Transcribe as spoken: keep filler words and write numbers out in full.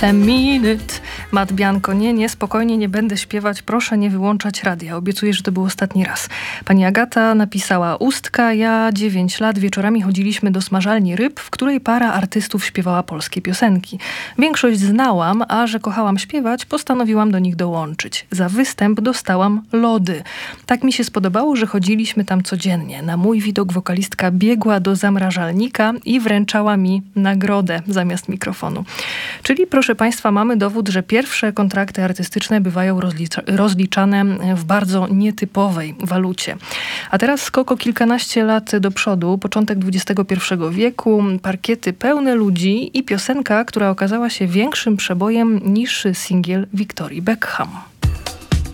Ten minute. Matt Bianco. Nie, nie, spokojnie, nie będę śpiewać. Proszę nie wyłączać radia. Obiecuję, że to był ostatni raz. Pani Agata napisała: Ustka, ja dziewięć lat, wieczorami chodziliśmy do smażalni ryb, w której para artystów śpiewała polskie piosenki. Większość znałam, a że kochałam śpiewać, postanowiłam do nich dołączyć. Za występ dostałam lody. Tak mi się spodobało, że chodziliśmy tam codziennie. Na mój widok wokalistka biegła do zamrażalnika i wręczała mi nagrodę zamiast mikrofonu. Czyli proszę Państwa, mamy dowód, że pierwsze kontrakty artystyczne bywają rozlicza- rozliczane w bardzo nietypowej walucie. A teraz skok o kilkanaście lat do przodu, początek dwudziestego pierwszego wieku, parkiety pełne ludzi i piosenka, która okazała się większym przebojem niż singiel Victorii Beckham.